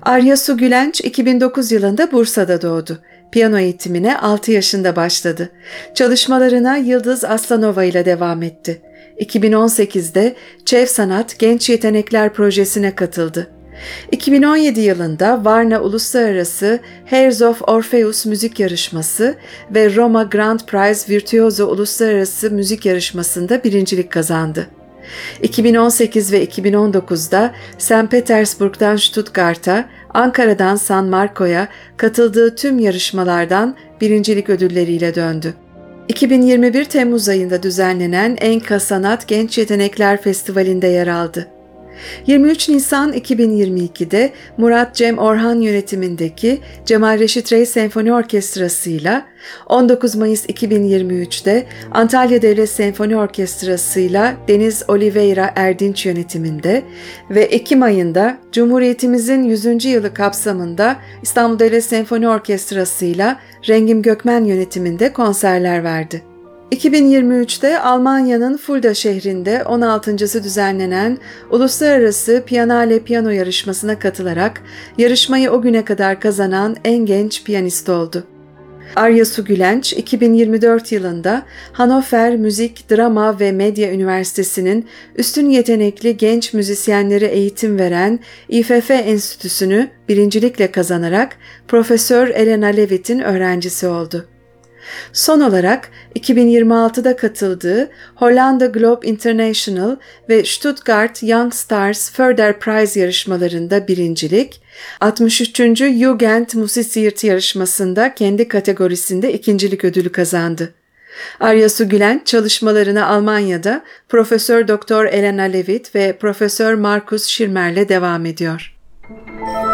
Arya Su Gülenç 2009 yılında Bursa'da doğdu. Piyano eğitimine 6 yaşında başladı. Çalışmalarına Yıldız Aslanova ile devam etti. 2018'de ÇEV Sanat Genç Yetenekler Projesi'ne katıldı. 2017 yılında Varna Uluslararası Heirs of Orpheus müzik yarışması ve Roma Grand Prize Virtuoso Uluslararası müzik yarışmasında birincilik kazandı. 2018 ve 2019'da St. Petersburg'dan Stuttgart'a, Ankara'dan San Marco'ya katıldığı tüm yarışmalardan birincilik ödülleriyle döndü. 2021 Temmuz ayında düzenlenen Enka Sanat Genç Yetenekler Festivali'nde yer aldı. 23 Nisan 2022'de Murat Cem Orhan yönetimindeki Cemal Reşit Rey Senfoni Orkestrası'yla, 19 Mayıs 2023'de Antalya Devlet Senfoni Orkestrası'yla Deniz Oliveira Erdinç yönetiminde ve Ekim ayında Cumhuriyetimizin 100. yılı kapsamında İstanbul Devlet Senfoni Orkestrası'yla Rengim Gökmen yönetiminde konserler verdi. 2023'te Almanya'nın Fulda şehrinde 16.'sı düzenlenen Uluslararası Pianale Piyano yarışmasına katılarak yarışmayı o güne kadar kazanan en genç piyanist oldu. Arya Su Gülenç, 2024 yılında Hannover Müzik, Drama ve Medya Üniversitesi'nin üstün yetenekli genç müzisyenlere eğitim veren İFF Enstitüsü'nü birincilikle kazanarak Profesör Elena Levitt'in öğrencisi oldu. Son olarak 2026'da katıldığı Hollanda Globe International ve Stuttgart Young Stars Further Prize yarışmalarında birincilik, 63. Jugend Musisiert yarışmasında kendi kategorisinde ikincilik ödülü kazandı. Arya Su Gülenç çalışmalarına Almanya'da Profesör Doktor Elena Levitt ve Profesör Markus Schirmer'le devam ediyor.